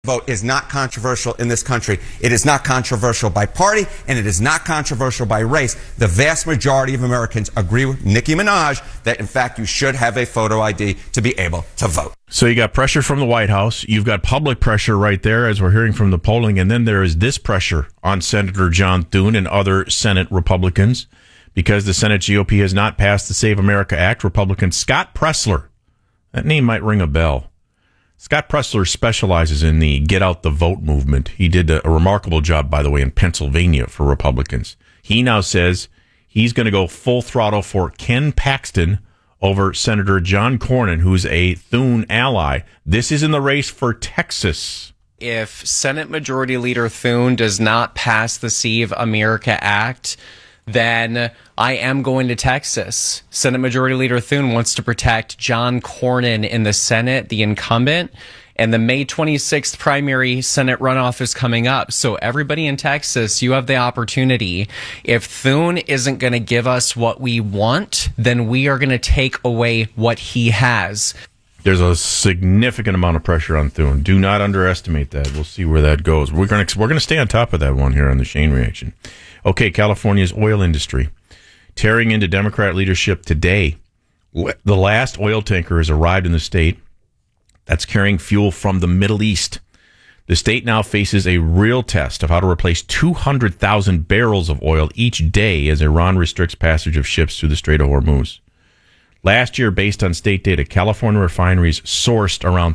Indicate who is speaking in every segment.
Speaker 1: Vote is not controversial in this country. It is not controversial by party, and it is not controversial by race. The vast majority of Americans agree with Nicki Minaj that, in fact, you should have a photo ID to be able to vote.
Speaker 2: So you got pressure from the White House. You've got public pressure right there, as we're hearing from the polling. And then there is this pressure on Senator John Thune and other Senate Republicans because the Senate GOP has not passed the Save America Act. Republican Scott Presler, that name might ring a bell. Scott Presler specializes in the get out the vote movement. He did a remarkable job, by the way, in Pennsylvania for Republicans. He now says he's going to go full throttle for Ken Paxton over Senator John Cornyn, who's a Thune ally. This is in the race for Texas.
Speaker 3: If Senate Majority Leader Thune does not pass the Save America Act, then I am going to Texas. Senate Majority Leader Thune wants to protect John Cornyn in the Senate, the incumbent, and the May 26th primary Senate runoff is coming up. So everybody in Texas, you have the opportunity. If Thune isn't going to give us what we want, then we are going to take away what he has.
Speaker 2: There's a significant amount of pressure on Thune. Do not underestimate that. We'll see where that goes. We're going to stay on top of that one here on the Shane Reaction. Okay, California's oil industry tearing into Democrat leadership today. The last oil tanker has arrived in the state that's carrying fuel from the Middle East. The state now faces a real test of how to replace 200,000 barrels of oil each day as Iran restricts passage of ships through the Strait of Hormuz. Last year, based on state data, California refineries sourced around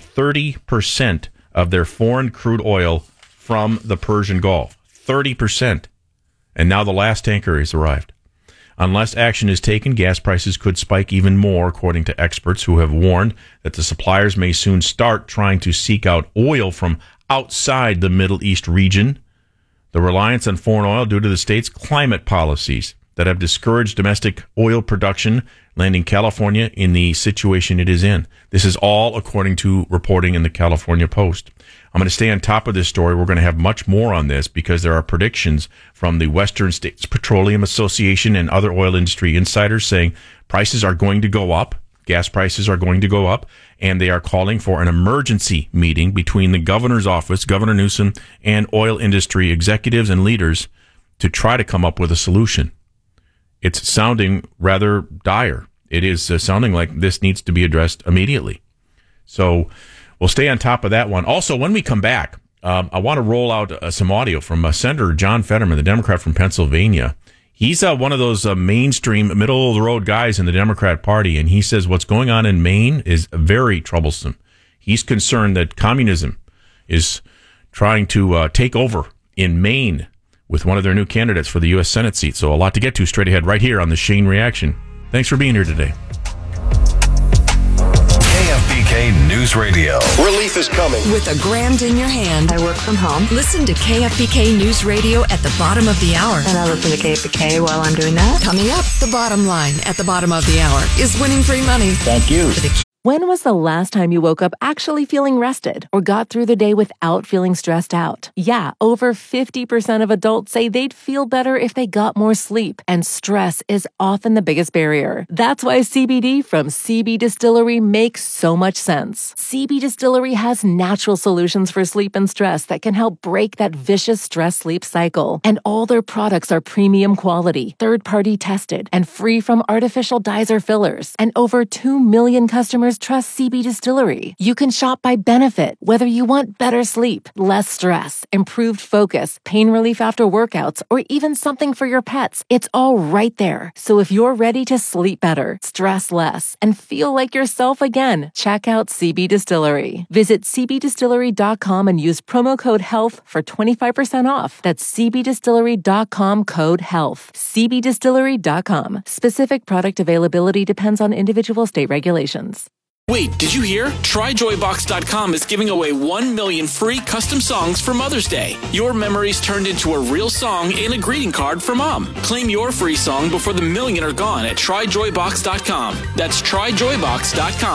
Speaker 2: 30% of their foreign crude oil from the Persian Gulf. 30%. And now the last tanker has arrived. Unless action is taken, gas prices could spike even more, according to experts who have warned that the suppliers may soon start trying to seek out oil from outside the Middle East region. The reliance on foreign oil due to the state's climate policies that have discouraged domestic oil production, landing California in the situation it is in. This is all according to reporting in the California Post. I'm going to stay on top of this story. We're going to have much more on this because there are predictions from the Western States Petroleum Association and other oil industry insiders saying prices are going to go up, gas prices are going to go up, and they are calling for an emergency meeting between the governor's office, Governor Newsom, and oil industry executives and leaders to try to come up with a solution. It's sounding rather dire. It is sounding like this needs to be addressed immediately. So we'll stay on top of that one. Also, when we come back, I want to roll out some audio from Senator John Fetterman, the Democrat from Pennsylvania. He's one of those mainstream, middle-of-the-road guys in the Democrat Party, and he says what's going on in Maine is very troublesome. He's concerned that communism is trying to take over in Maine with one of their new candidates for the U.S. Senate seat. So a lot to get to straight ahead right here on the Shane Reaction. Thanks for being here today.
Speaker 4: KFBK News Radio.
Speaker 5: Relief is coming.
Speaker 6: With a grand in your hand.
Speaker 7: I work from home.
Speaker 6: Listen to KFBK News Radio at the bottom of the hour.
Speaker 7: And I listen to KFBK while I'm doing that.
Speaker 6: Coming up, the bottom line at the bottom of the hour is winning free money.
Speaker 5: Thank you.
Speaker 8: When was the last time you woke up actually feeling rested or got through the day without feeling stressed out? Yeah, over 50% of adults say they'd feel better if they got more sleep, and stress is often the biggest barrier. That's why CBD from CB Distillery makes so much sense. CB Distillery has natural solutions for sleep and stress that can help break that vicious stress-sleep cycle. And all their products are premium quality, third-party tested, and free from artificial dyes or fillers. And over 2 million customers trust CB Distillery. You can shop by benefit, whether you want better sleep, less stress, improved focus, pain relief after workouts, or even something for your pets. It's all right there. So if you're ready to sleep better, stress less, and feel like yourself again, check out CB Distillery. Visit cbdistillery.com and use promo code HEALTH for 25% off. That's cbdistillery.com code HEALTH. cbdistillery.com. Specific product availability depends on individual state regulations.
Speaker 9: Wait, did you hear? TryJoyBox.com is giving away 1 million free custom songs for Mother's Day. Your memories turned into a real song and a greeting card for Mom. Claim your free song before the million are gone at TryJoyBox.com. That's TryJoyBox.com.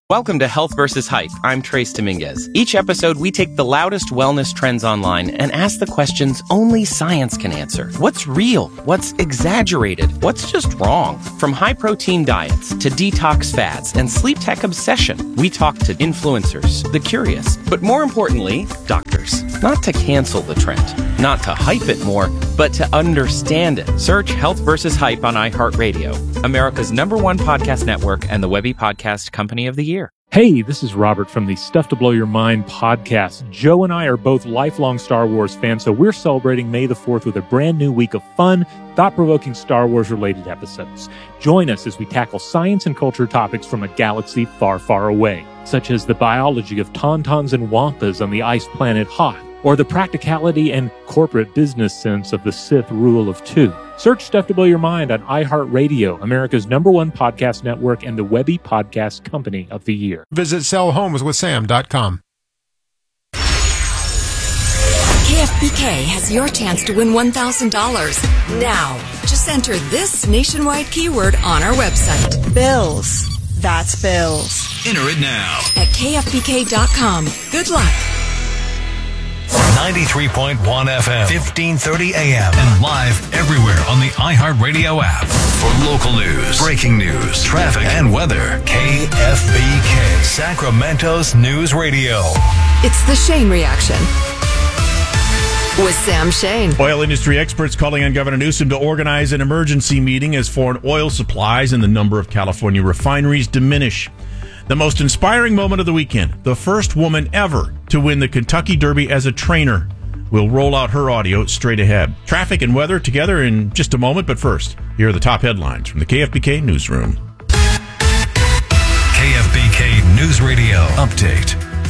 Speaker 5: Welcome to Health vs. Hype. I'm Trace Dominguez. Each episode, we take the loudest wellness trends online and ask the questions only science can answer. What's real? What's exaggerated? What's just wrong? From high-protein diets to detox fads and sleep tech obsession, we talk to influencers, the curious, but more importantly, doctors. Not to cancel the trend, not to hype it more, but to understand it. Search Health vs. Hype on iHeartRadio, America's #1 podcast network and the Webby Podcast Company of the Year.
Speaker 10: Hey, this is Robert from the Stuff to Blow Your Mind podcast. Joe and I are both lifelong Star Wars fans, so we're celebrating May the 4th with a brand new week of fun, thought-provoking Star Wars-related episodes. Join us as we tackle science and culture topics from a galaxy far, far away, such as the biology of tauntauns and wampas on the ice planet Hoth, or the practicality and corporate business sense of the Sith Rule of Two. Search Stuff to Blow Your Mind on iHeartRadio, America's #1 podcast network and the Webby Podcast Company of the Year.
Speaker 11: Visit sellhomeswithsam.com.
Speaker 6: KFBK has your chance to win $1,000. Now, just enter this nationwide keyword on our website.
Speaker 12: Bills. That's bills.
Speaker 4: Enter it now
Speaker 6: at KFBK.com. Good luck.
Speaker 4: 93.1 FM, 1530 AM, and live everywhere on the iHeartRadio app. For local news, breaking news, traffic, and weather, KFBK, Sacramento's news radio.
Speaker 6: It's the Shane Reaction with Sam Shane.
Speaker 2: Oil industry experts calling on Governor Newsom to organize an emergency meeting as foreign oil supplies and the number of California refineries diminish. The most inspiring moment of the weekend, the first woman ever to win the Kentucky Derby as a trainer. We'll roll out her audio straight ahead. Traffic and weather together in just a moment, but first, here are the top headlines from the KFBK Newsroom.
Speaker 4: KFBK News Radio Update.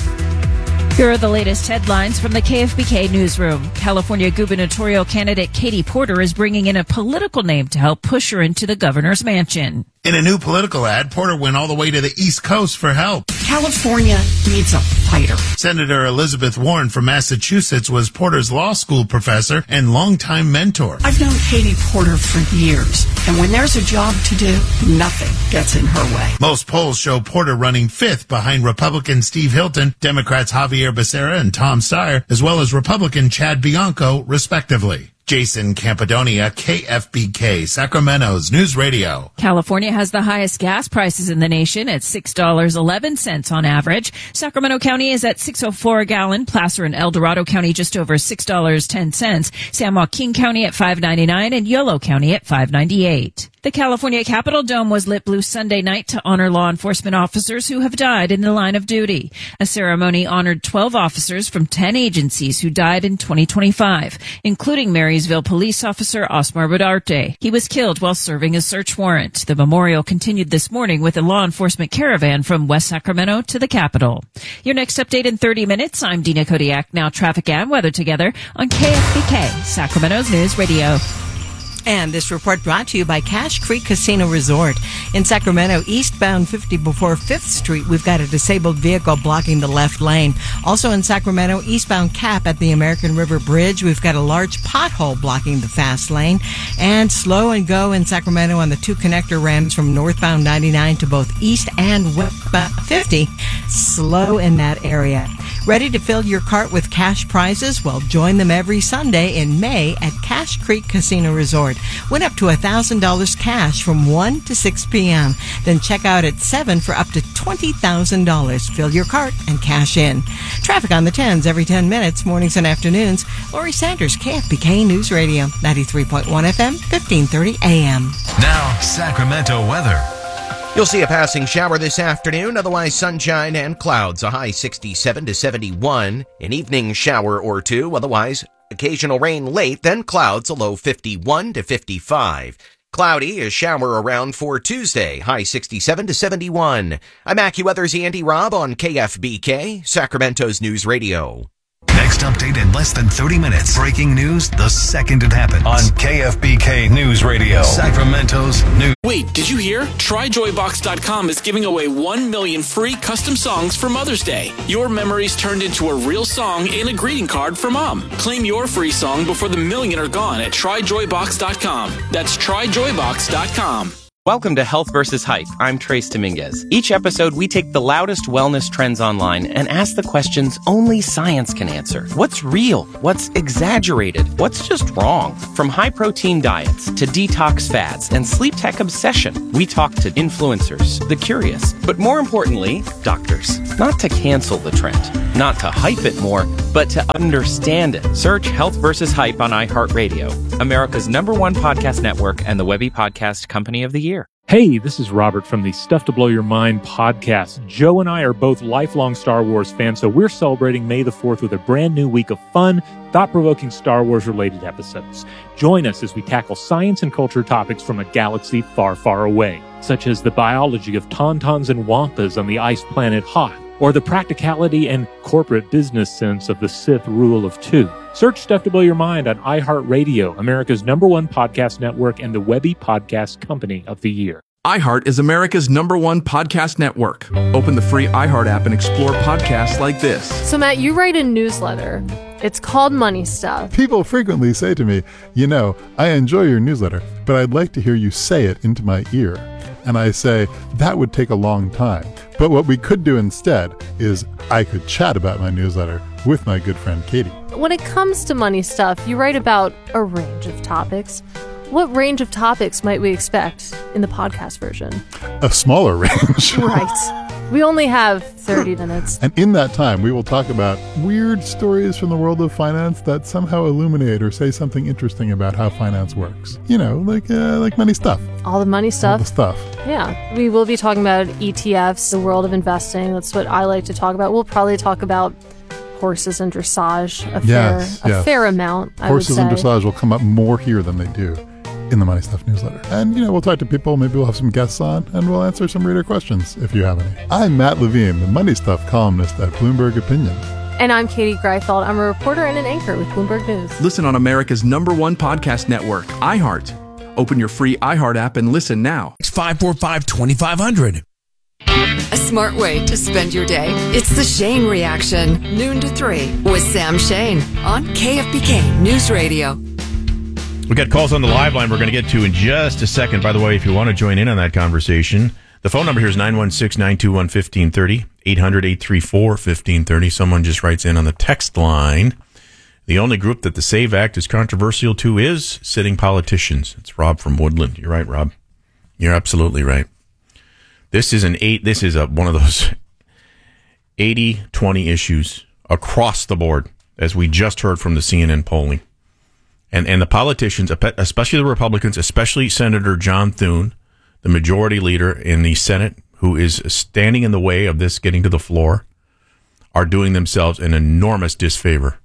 Speaker 13: Here are the latest headlines from the KFBK Newsroom. California gubernatorial candidate Katie Porter is bringing in a political name to help push her into the governor's mansion.
Speaker 14: In a new political ad, Porter went all the way to the East Coast for help.
Speaker 15: California needs a fighter.
Speaker 14: Senator Elizabeth Warren from Massachusetts was Porter's law school professor and longtime mentor.
Speaker 15: I've known Katie Porter for years, and when there's a job to do, nothing gets in her way.
Speaker 14: Most polls show Porter running 5th behind Republican Steve Hilton, Democrats Javier Becerra and Tom Steyer, as well as Republican Chad Bianco, respectively. Jason Campidonia, KFBK, Sacramento's News Radio.
Speaker 13: California has the highest gas prices in the nation at $6.11 on average. Sacramento County is at $6.04 a gallon. Placer and El Dorado County just over $6.10. San Joaquin County at $5.99 and Yolo County at $5.98. The California Capitol Dome was lit blue Sunday night to honor law enforcement officers who have died in the line of duty. A ceremony honored 12 officers from 10 agencies who died in 2025, including Marysville police officer Osmar Bedarte. He was killed while serving a search warrant. The memorial continued this morning with a law enforcement caravan from West Sacramento to the Capitol. Your next update in 30 minutes. I'm Dina Kodiak. Now traffic and weather together on KFBK, Sacramento's News Radio.
Speaker 12: And this report brought to you by Cache Creek Casino Resort. In Sacramento, eastbound 50 before 5th Street, we've got a disabled vehicle blocking the left lane. Also in Sacramento, eastbound Cap at the American River Bridge, we've got a large pothole blocking the fast lane. And slow and go in Sacramento on the 2 connector ramps from northbound 99 to both east and westbound 50. Slow in that area. Ready to fill your cart with cash prizes? Well, join them every Sunday in May at Cache Creek Casino Resort. Win up to $1,000 cash from 1 to 6 p.m. Then check out at 7 for up to $20,000. Fill your cart and cash in. Traffic on the 10s every 10 minutes, mornings and afternoons. Lori Sanders, KFBK News Radio, 93.1 FM, 1530 AM.
Speaker 4: Now, Sacramento weather.
Speaker 16: You'll see a passing shower this afternoon, otherwise sunshine and clouds, a high 67 to 71. An evening shower or two, otherwise occasional rain late, then clouds, a low 51 to 55. Cloudy, a shower around for Tuesday, high 67 to 71. I'm AccuWeather's Andy Robb on KFBK, Sacramento's News Radio.
Speaker 4: Next update in less than 30 minutes. Breaking news the second it happens. On KFBK News Radio, Sacramento's News.
Speaker 9: Wait, did you hear? TryJoyBox.com is giving away 1 million free custom songs for Mother's Day. Your memories turned into a real song and a greeting card for Mom. Claim your free song before the million are gone at TryJoyBox.com. That's TryJoyBox.com.
Speaker 5: Welcome to Health vs. Hype. I'm Trace Dominguez. Each episode, we take the loudest wellness trends online and ask the questions only science can answer. What's real? What's exaggerated? What's just wrong? From high-protein diets to detox fads and sleep tech obsession, we talk to influencers, the curious, but more importantly, doctors. Not to cancel the trend, not to hype it more, but to understand it. Search Health vs. Hype on iHeartRadio, America's #1 podcast network and the Webby Podcast Company of the Year.
Speaker 10: Hey, this is Robert from the Stuff to Blow Your Mind podcast. Joe and I are both lifelong Star Wars fans, so we're celebrating May the 4th with a brand new week of fun, thought-provoking Star Wars-related episodes. Join us as we tackle science and culture topics from a galaxy far, far away, such as the biology of tauntauns and wampas on the ice planet Hoth, or the practicality and corporate business sense of the Sith Rule of Two. Search Stuff to Blow Your Mind on iHeartRadio, America's #1 podcast network and the Webby Podcast Company of the Year.
Speaker 17: iHeart is America's #1 podcast network. Open the free iHeart app and explore podcasts like this.
Speaker 18: So, Matt, you write a newsletter. It's called Money Stuff.
Speaker 19: People frequently say to me, you know, I enjoy your newsletter, but I'd like to hear you say it into my ear. And I say, that would take a long time. But what we could do instead is I could chat about my newsletter with my good friend Katie.
Speaker 18: When it comes to Money Stuff, you write about a range of topics. What range of topics might we expect in the podcast version?
Speaker 19: A smaller range.
Speaker 18: Right. We only have 30 minutes.
Speaker 19: And in that time, we will talk about weird stories from the world of finance that somehow illuminate or say something interesting about how finance works. You know, like money stuff.
Speaker 18: All the money stuff.
Speaker 19: All the stuff.
Speaker 18: Yeah. We will be talking about ETFs, the world of investing. That's what I like to talk about. We'll probably talk about horses and dressage a fair amount, I would say.
Speaker 19: Horses and dressage will come up more here than they do in the Money Stuff newsletter. And, we'll talk to people, maybe we'll have some guests on, and we'll answer some reader questions if you have any. I'm Matt Levine, the Money Stuff columnist at Bloomberg Opinion.
Speaker 18: And I'm Katie Greifeld. I'm a reporter and an anchor with Bloomberg News.
Speaker 17: Listen on America's #1 podcast network, iHeart. Open your free iHeart app and listen now.
Speaker 4: It's 545-2500.
Speaker 6: A smart way to spend your day. It's the Shane Reaction, noon to 3 with Sam Shane on KFBK News Radio.
Speaker 2: We got calls on the live line we're going to get to in just a second. By the way, if you want to join in on that conversation, the phone number here is 916-921-1530, 800-834-1530. Someone just writes in on the text line. The only group that the SAVE Act is controversial to is sitting politicians. It's Rob from Woodland. You're right, Rob. You're absolutely right. This is one of those 80-20 issues across the board, as we just heard from the CNN polling. And the politicians, especially the Republicans, especially Senator John Thune, the majority leader in the Senate, who is standing in the way of this getting to the floor, are doing themselves an enormous disservice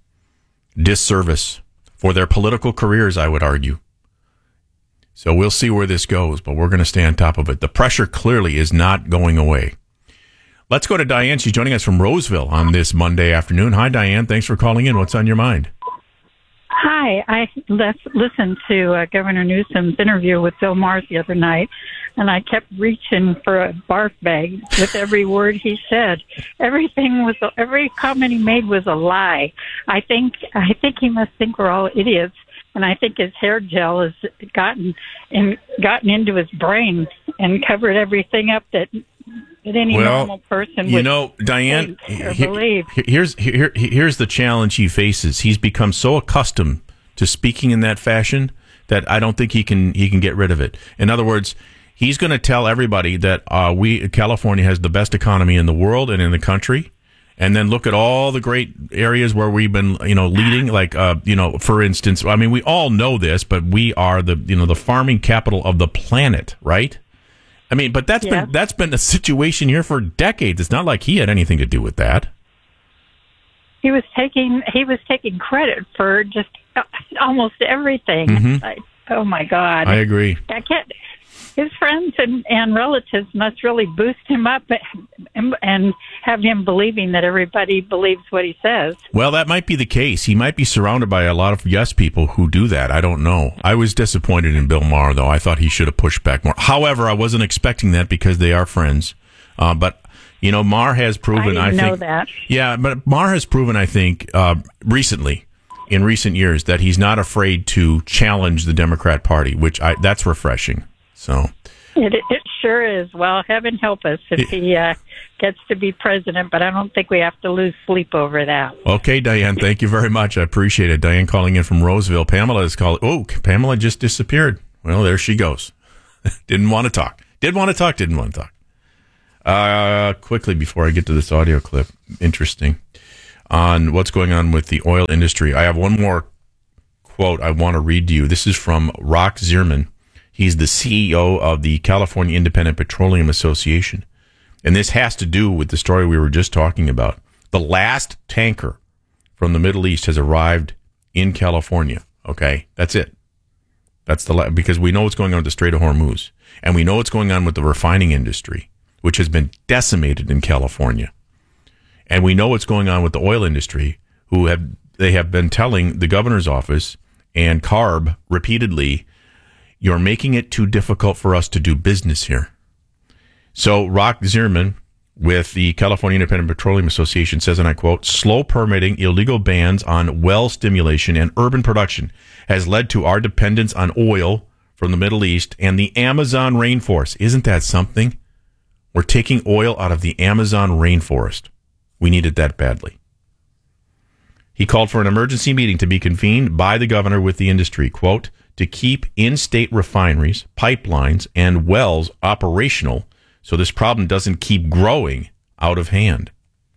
Speaker 2: for their political careers, I would argue. So we'll see where this goes, but we're going to stay on top of it. The pressure clearly is not going away. Let's go to Diane. She's joining us from Roseville on this Monday afternoon. Hi, Diane. Thanks for calling in. What's on your mind?
Speaker 20: Hi, I listened to Governor Newsom's interview with Bill Maher the other night, and I kept reaching for a barf bag with every word he said. Every comment he made was a lie. I think he must think we're all idiots, and I think his hair gel has gotten into his brain and covered everything up that any normal person would
Speaker 2: Diane,
Speaker 20: believe.
Speaker 2: Here's the challenge he faces. He's become so accustomed to speaking in that fashion that I don't think he can get rid of it. In other words, he's going to tell everybody that California has the best economy in the world and in the country, and then look at all the great areas where we've been leading. Like for instance, I mean, we all know this, but we are the farming capital of the planet, right? I mean, but that's been a situation here for decades. It's not like he had anything to do with that.
Speaker 20: He was taking credit for just almost everything.
Speaker 2: Mm-hmm.
Speaker 20: Oh my God!
Speaker 2: I agree.
Speaker 20: His friends and relatives must really boost him up and have him believing that everybody believes what he says.
Speaker 2: Well, that might be the case. He might be surrounded by a lot of yes people who do that. I don't know. I was disappointed in Bill Maher, though. I thought he should have pushed back more. However, I wasn't expecting that because they are friends. But Maher has proven.
Speaker 20: I didn't know that.
Speaker 2: Yeah, but Maher has proven, I think, recently, in recent years, that he's not afraid to challenge the Democrat Party, which that's refreshing. So,
Speaker 20: It sure is. Well, heaven help us if he gets to be president, but I don't think we have to lose sleep over that.
Speaker 2: Okay, Diane, thank you very much. I appreciate it. Diane calling in from Roseville. Pamela is calling. Oh, Pamela just disappeared. Well, there she goes. Didn't want to talk. Didn't want to talk. Quickly, before I get to this audio clip, interesting, on what's going on with the oil industry. I have one more quote I want to read to you. This is from Rock Zierman. He's the CEO of the California Independent Petroleum Association. And this has to do with the story we were just talking about. The last tanker from the Middle East has arrived in California. Okay, that's it. That's because we know what's going on with the Strait of Hormuz. And we know what's going on with the refining industry, which has been decimated in California. And we know what's going on with the oil industry, they have been telling the governor's office and CARB repeatedly, you're making it too difficult for us to do business here. So Rock Zierman with the California Independent Petroleum Association says, and I quote, slow permitting, illegal bans on well stimulation and urban production has led to our dependence on oil from the Middle East and the Amazon rainforest. Isn't that something? We're taking oil out of the Amazon rainforest. We need it that badly. He called for an emergency meeting to be convened by the governor with the industry, quote, to keep in-state refineries, pipelines, and wells operational so this problem doesn't keep growing out of hand.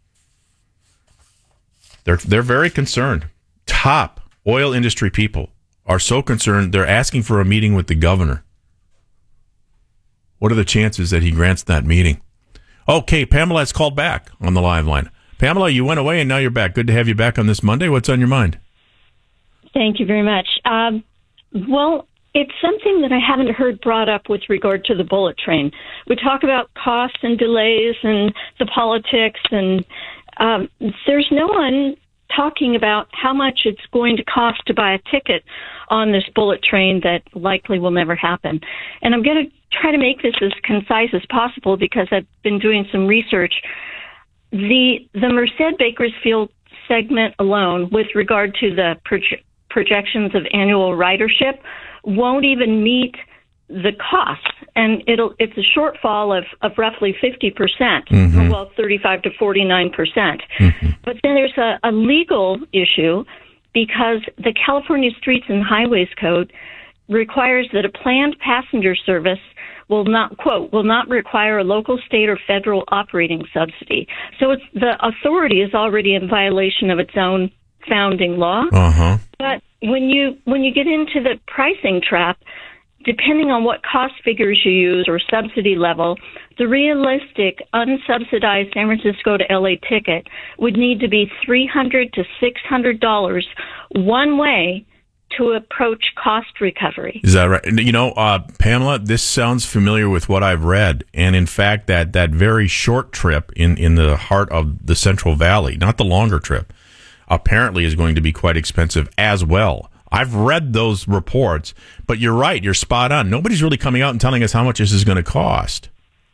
Speaker 2: They're very concerned. Top oil industry people are so concerned they're asking for a meeting with the governor. What are the chances that he grants that meeting? Okay, Pamela has called back on the live line. Pamela, you went away and now you're back. Good to have you back on this Monday. What's on your mind?
Speaker 21: Thank you very much. Well, it's something that I haven't heard brought up with regard to the bullet train. We talk about costs and delays and the politics, and there's no one talking about how much it's going to cost to buy a ticket on this bullet train that likely will never happen. And I'm going to try to make this as concise as possible because I've been doing some research. The Merced-Bakersfield segment alone, with regard to the projections of annual ridership, won't even meet the costs, and it's a shortfall of roughly 50%, well, 35 to 49%. But then there's a legal issue because the California Streets and Highways Code requires that a planned passenger service will not require a local, state, or federal operating subsidy. So the authority is already in violation of its own founding law. But when you get into the pricing trap, depending on what cost figures you use or subsidy level, the realistic unsubsidized San Francisco to LA ticket would need to be $300 to $600 one way to approach cost recovery.
Speaker 2: Is that right? You know, Pamela, this sounds familiar with what I've read. And in fact, that very short trip in the heart of the Central Valley, not the longer trip, apparently is going to be quite expensive as well. I've read those reports, but you're right. You're spot on. Nobody's really coming out and telling us how much this is going to cost.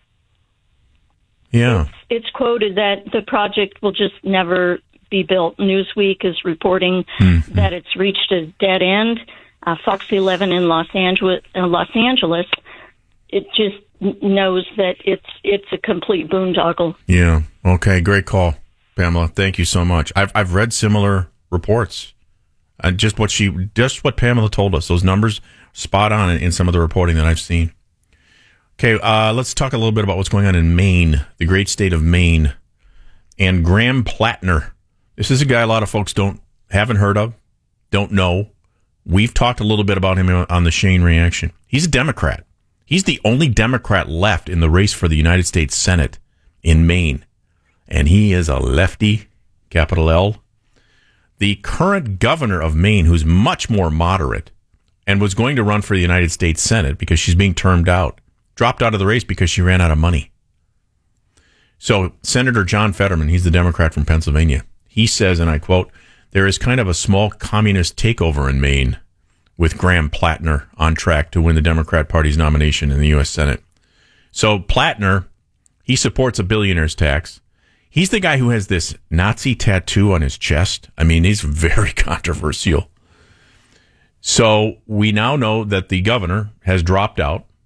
Speaker 2: Yeah.
Speaker 21: It's quoted that the project will just never be built. Newsweek is reporting that it's reached a dead end. Fox 11 in Los Angeles, it just knows that it's a complete boondoggle.
Speaker 2: Yeah. Okay. Great call, Pamela. Thank you so much. I've read similar reports. Just what Pamela told us. Those numbers spot on in some of the reporting that I've seen. Okay. Let's talk a little bit about what's going on in Maine, the great state of Maine, and Graham Plattner. This is a guy a lot of folks haven't heard of, don't know. We've talked a little bit about him on the Shane Reaction. He's a Democrat. He's the only Democrat left in the race for the United States Senate in Maine. And he is a lefty, capital L. The current governor of Maine, who's much more moderate and was going to run for the United States Senate because she's being termed out, dropped out of the race because she ran out of money. So Senator John Fetterman, he's the Democrat from Pennsylvania, he says, and I quote, there is kind of a small communist takeover in Maine with Graham Plattner on track to win the Democrat Party's nomination in the U.S. Senate. So Plattner, he supports a billionaire's tax. He's the guy who has this Nazi tattoo on his chest. I mean, he's very controversial. So we now know that the governor has dropped out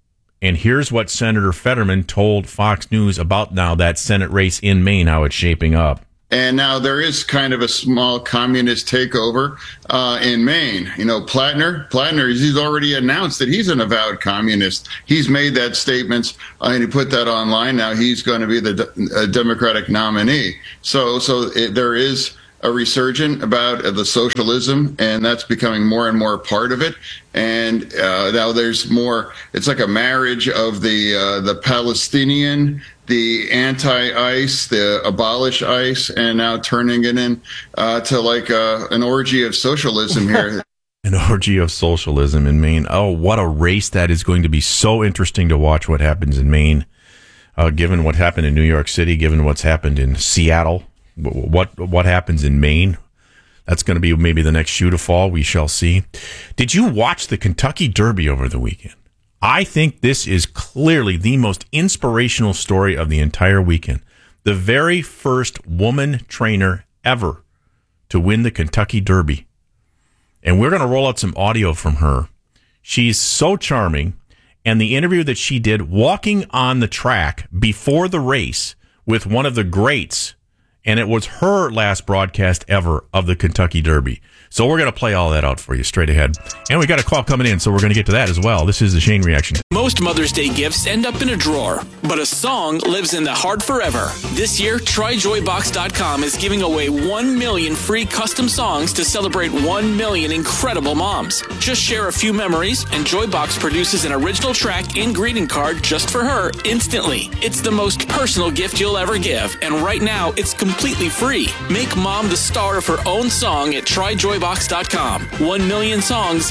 Speaker 2: And here's what Senator Fetterman told Fox News about now that Senate race in Maine, how it's shaping up.
Speaker 1: And now there is kind of a small communist takeover in Maine. You know, Plattner, he's already announced that he's an avowed communist. He's made that statement, and he put that online. Now he's going to be the Democratic nominee. So there is a resurgence about the socialism, and that's becoming more and more part of it. And now there's more. It's like a marriage of the Palestinian, the anti-ICE, the abolish ICE, and now turning it in to like an orgy of socialism here.
Speaker 2: An orgy of socialism in Maine. Oh, what a race that is going to be so interesting to watch what happens in Maine, given what happened in New York City, given what's happened in Seattle. What happens in Maine? That's going to be maybe the next shoe to fall. We shall see. Did you watch the Kentucky Derby over the weekend? I think this is clearly the most inspirational story of the entire weekend. The very first woman trainer ever to win the Kentucky Derby. And we're going to roll out some audio from her. She's so charming. And the interview that she did walking on the track before the race with one of the greats. And it was her last broadcast ever of the Kentucky Derby. So we're going to play all that out for you straight ahead. And we got a call coming in, so we're going to get to that as well. This is the Shane Reaction.
Speaker 9: Most Mother's Day gifts end up in a drawer, but a song lives in the heart forever. This year, TryJoyBox.com is giving away 1 million free custom songs to celebrate 1 million incredible moms. Just share a few memories, and Joybox produces an original track and greeting card just for her instantly. It's the most personal gift you'll ever give, and right now, it's completely free. Make mom the star of her own song at TryJoyBox.com. 1 million songs,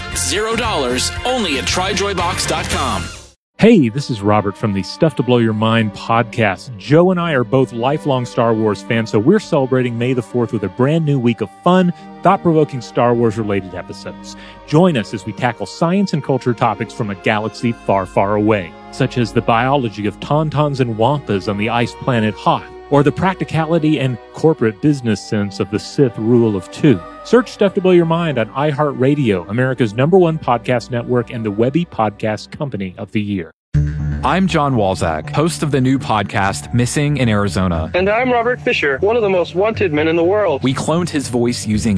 Speaker 9: $0, only at TryJoyBox.com.
Speaker 10: Hey, this is Robert from the Stuff to Blow Your Mind podcast. Joe and I are both lifelong Star Wars fans, so we're celebrating May the 4th with a brand new week of fun, thought-provoking Star Wars-related episodes. Join us as we tackle science and culture topics from a galaxy far, far away, such as the biology of tauntauns and wampas on the ice planet Hoth, or the practicality and corporate business sense of the Sith Rule of Two. Search Stuff to Blow Your Mind on iHeartRadio, America's #1 podcast network and the Webby Podcast Company of the Year.
Speaker 22: I'm John Walzak, host of the new podcast, Missing in Arizona.
Speaker 23: And I'm Robert Fisher, one of the most wanted men in the world.
Speaker 22: We cloned his voice using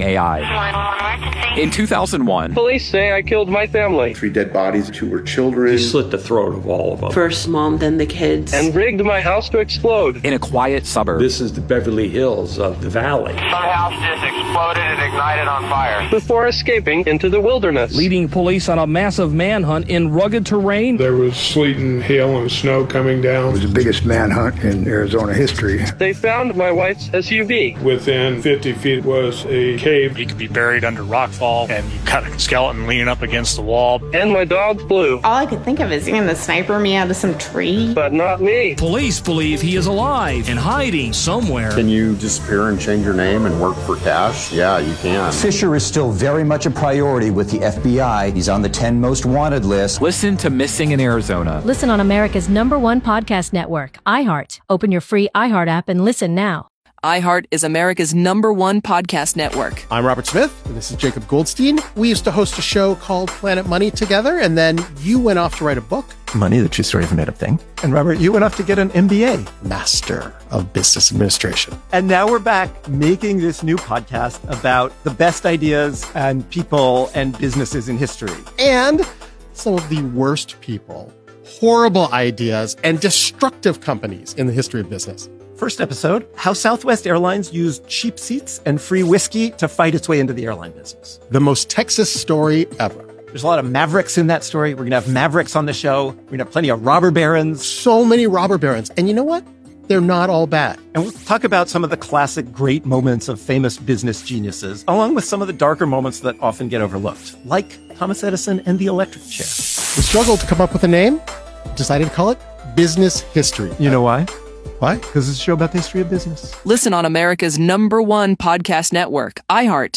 Speaker 22: AI. In 2001,
Speaker 23: police say I killed my family.
Speaker 24: 3 dead bodies, 2 were children.
Speaker 25: He slit the throat of all of them.
Speaker 26: First mom, then the kids.
Speaker 23: And rigged my house to explode.
Speaker 22: In a quiet suburb.
Speaker 25: This is the Beverly Hills of the valley.
Speaker 27: Some house just exploded and ignited on fire.
Speaker 23: Before escaping into the wilderness.
Speaker 28: Leading police on a massive manhunt in rugged terrain.
Speaker 29: There was sleet and hail and snow coming down.
Speaker 30: It was the biggest manhunt in Arizona history.
Speaker 23: They found my wife's SUV.
Speaker 29: Within 50 feet was a cave.
Speaker 31: He could be buried under rockfall, and you got a skeleton leaning up against the wall.
Speaker 23: And my dog Blue.
Speaker 32: All I could think of is even the sniper me out of some tree.
Speaker 23: But not me.
Speaker 28: Police believe he is alive and hiding somewhere.
Speaker 33: Can you disappear and change your name and work for cash? Yeah, you can.
Speaker 34: Fisher is still very much a priority with the FBI. He's on the 10 most wanted list.
Speaker 22: Listen to Missing in Arizona.
Speaker 35: Listen on America's #1 podcast network, iHeart. Open your free iHeart app and listen now.
Speaker 36: iHeart is America's #1 podcast network.
Speaker 37: I'm Robert Smith, and this is Jacob Goldstein. We used to host a show called Planet Money together, and then you went off to write a book.
Speaker 38: Money, the true story of a made-up thing. And Robert, you went off to get an MBA.
Speaker 37: Master of Business Administration.
Speaker 38: And now we're back making this new podcast about the best ideas and people and businesses in history.
Speaker 37: And some of the worst people, horrible ideas, and destructive companies in the history of business.
Speaker 38: First episode, how Southwest Airlines used cheap seats and free whiskey to fight its way into the airline business.
Speaker 37: The most Texas story ever.
Speaker 38: There's a lot of mavericks in that story. We're going to have mavericks on the show. We're going to have plenty of robber barons.
Speaker 37: So many robber barons. And you know what? They're not all bad.
Speaker 38: And we'll talk about some of the classic great moments of famous business geniuses, along with some of the darker moments that often get overlooked, like Thomas Edison and the electric chair.
Speaker 37: We struggled to come up with a name. Decided to call it Business History.
Speaker 38: You know why?
Speaker 37: Why?
Speaker 38: Because it's a show about the history of business.
Speaker 36: Listen on America's #1 podcast network, iHeart.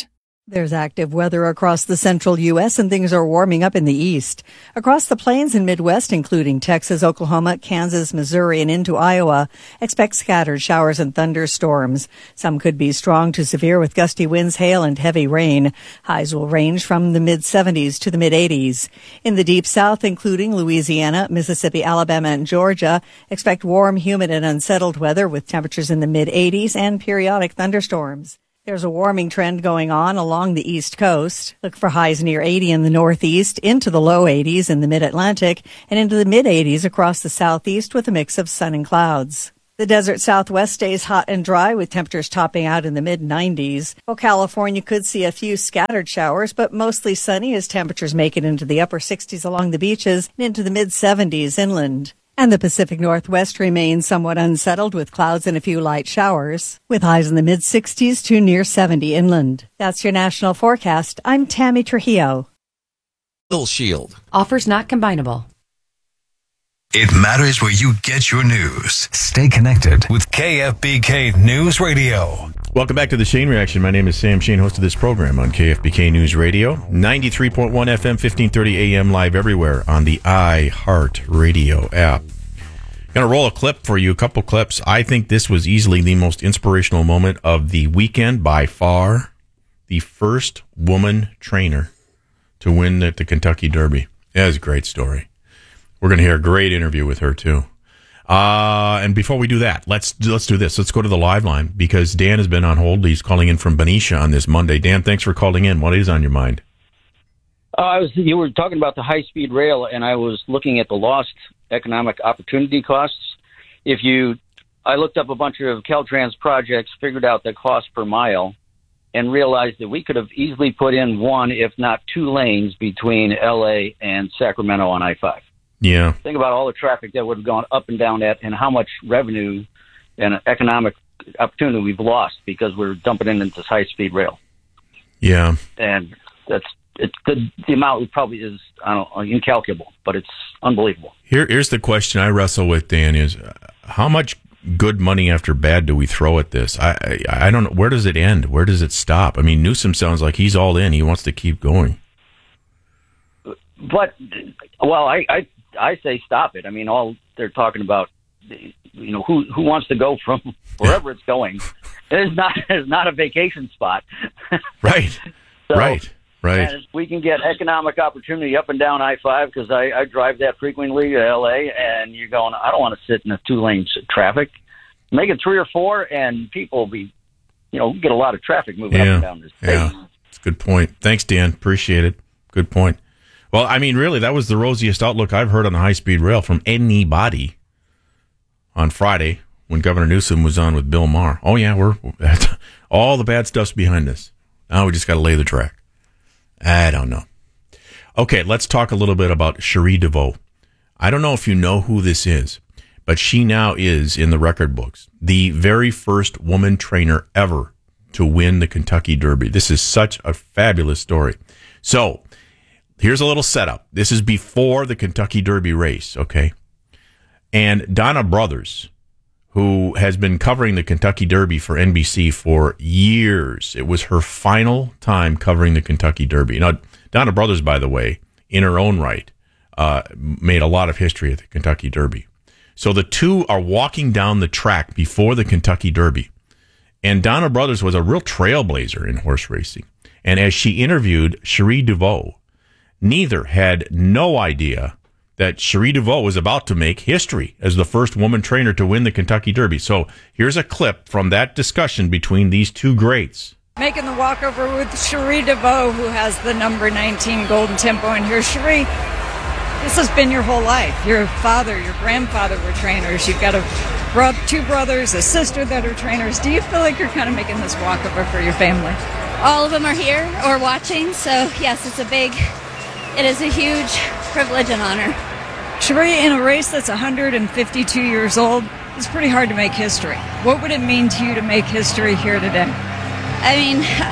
Speaker 3: There's active weather across the central U.S. and things are warming up in the east. Across the plains and Midwest, including Texas, Oklahoma, Kansas, Missouri, and into Iowa, expect scattered showers and thunderstorms. Some could be strong to severe with gusty winds, hail, and heavy rain. Highs will range from the mid-70s to the mid-80s. In the deep south, including Louisiana, Mississippi, Alabama, and Georgia, expect warm, humid, and unsettled weather with temperatures in the mid-80s and periodic thunderstorms. There's a warming trend going on along the East Coast. Look for highs near 80 in the Northeast, into the low 80s in the Mid-Atlantic, and into the mid-80s across the Southeast with a mix of sun and clouds. The desert Southwest stays hot and dry with temperatures topping out in the mid-90s. While California could see a few scattered showers, but mostly sunny as temperatures make it into the upper 60s along the beaches and into the mid-70s inland. And the Pacific Northwest remains somewhat unsettled with clouds and a few light showers, with highs in the mid-60s to near 70 inland. That's your national forecast. I'm Tammy Trujillo.
Speaker 4: Shield.
Speaker 35: Offers not combinable.
Speaker 4: It matters where you get your news. Stay connected with KFBK News Radio.
Speaker 2: Welcome back to the Shane Reaction. My name is Sam Shane, host of this program on KFBK News Radio, 93.1 FM, 1530 AM, live everywhere on the iHeart Radio app. Going to roll a clip for you, a couple clips. I think this was easily the most inspirational moment of the weekend by far. The first woman trainer to win at the Kentucky Derby. That was a great story. We're going to hear a great interview with her, too. And before we do that, let's do this. Let's go to the live line because Dan has been on hold. He's calling in from Benicia on this Monday. Dan, thanks for calling in. What is on your mind?
Speaker 5: You were talking about the high-speed rail, and I was looking at the lost economic opportunity costs. I looked up a bunch of Caltrans projects, figured out the cost per mile, and realized that we could have easily put in one, if not two lanes between L.A. and Sacramento on I-5.
Speaker 2: Yeah.
Speaker 5: Think about all the traffic that would have gone up and down that and how much revenue and economic opportunity we've lost because we're dumping into this high-speed rail.
Speaker 2: Yeah.
Speaker 5: And the amount probably is, incalculable, but it's unbelievable.
Speaker 2: Here's the question I wrestle with, Dan, is how much good money after bad do we throw at this? I don't know. Where does it end? Where does it stop? I mean, Newsom sounds like he's all in. He wants to keep going.
Speaker 5: But, well, I say stop it. I mean, all they're talking about, who wants to go from wherever it's going. It's not a vacation spot.
Speaker 2: Right. Right.
Speaker 5: And if we can get economic opportunity up and down I-5, because I drive that frequently to L.A., and you're going, I don't want to sit in a 2-lane traffic. Make it 3 or 4, and people will be, get a lot of traffic moving up and down this state.
Speaker 2: Yeah, that's a good point. Thanks, Dan. Appreciate it. Good point. Well, I mean, really, that was the rosiest outlook I've heard on the high-speed rail from anybody on Friday when Governor Newsom was on with Bill Maher. Oh, yeah, we're all the bad stuff's behind us. Now we just got to lay the track. I don't know. Okay, let's talk a little bit about Cherie DeVoe. I don't know if you know who this is, but she now is in the record books, the very first woman trainer ever to win the Kentucky Derby. This is such a fabulous story. So, here's a little setup. This is before the Kentucky Derby race, okay? And Donna Brothers, who has been covering the Kentucky Derby for NBC for years. It was her final time covering the Kentucky Derby. Now, Donna Brothers, by the way, in her own right, made a lot of history at the Kentucky Derby. So the two are walking down the track before the Kentucky Derby. And Donna Brothers was a real trailblazer in horse racing. And as she interviewed Cherie DeVoe, neither had no idea that Cherie DeVoe was about to make history as the first woman trainer to win the Kentucky Derby. So here's a clip from that discussion between these two greats.
Speaker 6: Making the walkover with Cherie DeVoe, who has the number 19 Golden Tempo in here. Cherie, this has been your whole life. Your father, your grandfather were trainers. You've got two brothers, a sister that are trainers. Do you feel like you're kind of making this walkover for your family?
Speaker 7: All of them are here or watching, so yes, it is a huge privilege and honor.
Speaker 6: Cherie, in a race that's 152 years old, it's pretty hard to make history. What would it mean to you to make history here today?
Speaker 7: I mean,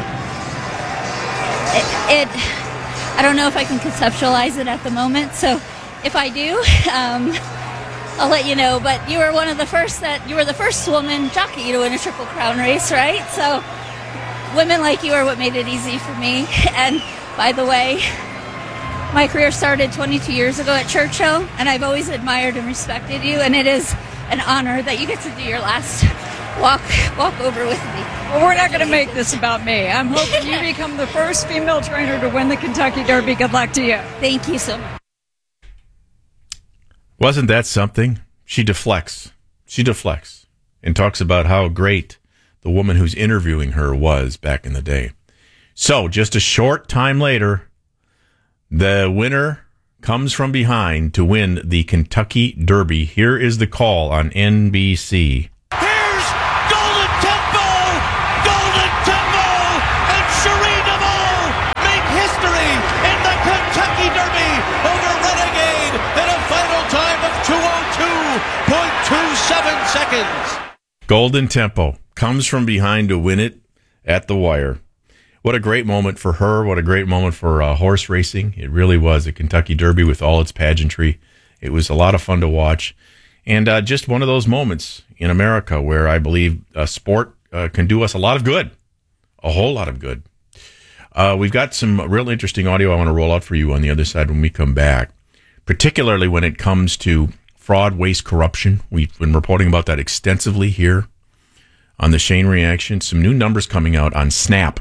Speaker 7: I don't know if I can conceptualize it at the moment, so if I do, I'll let you know. But you were you were the first woman jockey to win a Triple Crown race, right? So women like you are what made it easy for me. And by the way, my career started 22 years ago at Churchill, and I've always admired and respected you, and it is an honor that you get to do your last walk over with me.
Speaker 6: Well, we're not going to make this about me. I'm hoping you become the first female trainer to win the Kentucky Derby. Good luck to you.
Speaker 7: Thank you so much.
Speaker 2: Wasn't that something? She deflects and talks about how great the woman who's interviewing her was back in the day. So just a short time later, the winner comes from behind to win the Kentucky Derby. Here is the call on NBC.
Speaker 1: Here's Golden Tempo! Golden Tempo and Cherie DeVaux make history in the Kentucky Derby over Renegade in a final time of 2:02.27 seconds.
Speaker 2: Golden Tempo comes from behind to win it at the wire. What a great moment for her. What a great moment for horse racing. It really was a Kentucky Derby with all its pageantry. It was a lot of fun to watch. And just one of those moments in America where I believe sport can do us a lot of good. A whole lot of good. We've got some real interesting audio I want to roll out for you on the other side when we come back, particularly when it comes to fraud, waste, corruption. We've been reporting about that extensively here on the Shane Reaction. Some new numbers coming out on SNAP.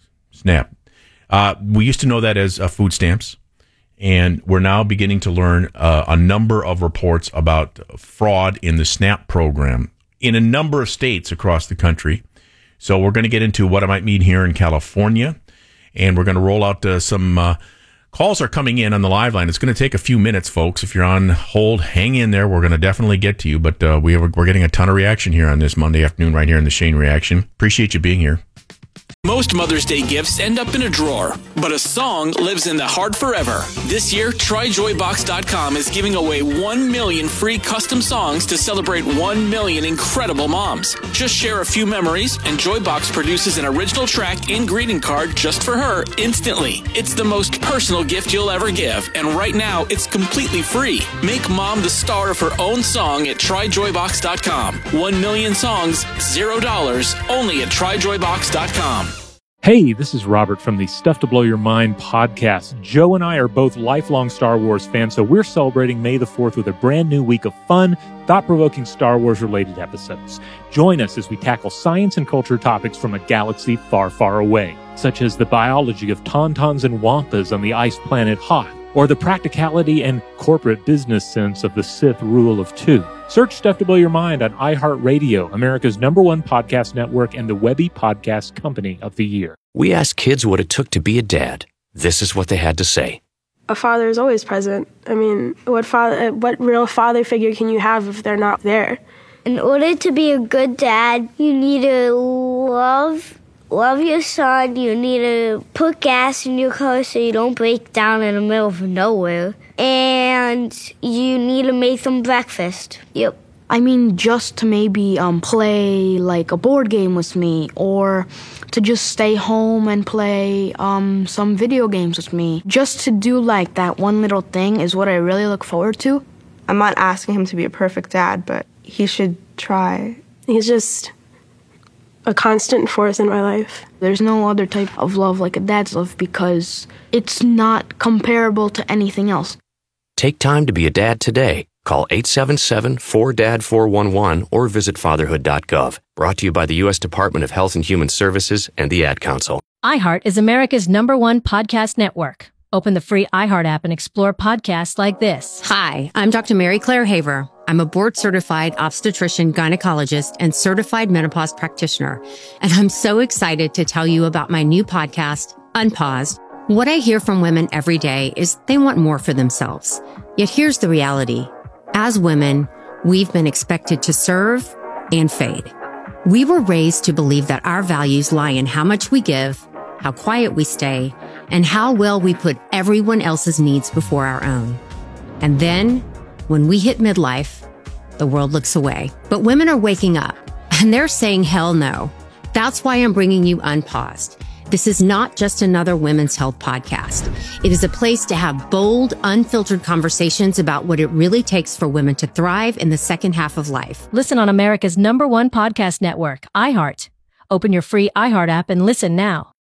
Speaker 2: We used to know that as food stamps, and we're now beginning to learn a number of reports about fraud in the SNAP program in a number of states across the country. So we're going to get into what it might mean here in California, and we're going to roll out some calls are coming in on the live line. It's going to take a few minutes, folks. If you're on hold, hang in there. We're going to definitely get to you, but we're getting a ton of reaction here on this Monday afternoon right here in the Shane Reaction. Appreciate you being here.
Speaker 8: Most Mother's Day gifts end up in a drawer, but a song lives in the heart forever. This year, TryJoyBox.com is giving away 1 million free custom songs to celebrate 1 million incredible moms. Just share a few memories, and Joybox produces an original track and greeting card just for her instantly. It's the most personal gift you'll ever give, and right now, it's completely free. Make mom the star of her own song at TryJoyBox.com. 1 million songs, $0, only at TryJoyBox.com.
Speaker 28: Hey, this is Robert from the Stuff to Blow Your Mind podcast. Joe and I are both lifelong Star Wars fans, so we're celebrating May the 4th with a brand new week of fun, thought-provoking Star Wars-related episodes. Join us as we tackle science and culture topics from a galaxy far, far away, such as the biology of tauntauns and wampas on the ice planet Hoth, or the practicality and corporate business sense of the Sith rule of two. Search Stuff to Blow Your Mind on iHeartRadio, America's #1 podcast network and the Webby Podcast Company of the Year.
Speaker 9: We asked kids what it took to be a dad. This is what they had to say.
Speaker 10: A father is always present. I mean, what real father figure can you have if they're not there?
Speaker 11: In order to be a good dad, you need to love your son. You need to put gas in your car so you don't break down in the middle of nowhere. And you need to make them breakfast. Yep.
Speaker 12: I mean, just to maybe play like a board game with me, or to just stay home and play some video games with me. Just to do like that one little thing is what I really look forward to.
Speaker 10: I'm not asking him to be a perfect dad, but he should try. He's just a constant force in my life.
Speaker 12: There's no other type of love like a dad's love because it's not comparable to anything else.
Speaker 9: Take time to be a dad today. Call 877-4DAD-411 or visit fatherhood.gov. Brought to you by the U.S. Department of Health and Human Services and the Ad Council.
Speaker 35: iHeart is America's #1 podcast network. Open the free iHeart app and explore podcasts like this.
Speaker 13: Hi, I'm Dr. Mary Claire Haver. I'm a board-certified obstetrician, gynecologist, and certified menopause practitioner. And I'm so excited to tell you about my new podcast, Unpaused. What I hear from women every day is they want more for themselves. Yet here's the reality. As women, we've been expected to serve and fade. We were raised to believe that our values lie in how much we give, how quiet we stay, and how well we put everyone else's needs before our own. And then, when we hit midlife, the world looks away. But women are waking up, and they're saying hell no. That's why I'm bringing you Unpaused. This is not just another women's health podcast. It is a place to have bold, unfiltered conversations about what it really takes for women to thrive in the second half of life.
Speaker 35: Listen on America's #1 podcast network, iHeart. Open your free iHeart app and listen now.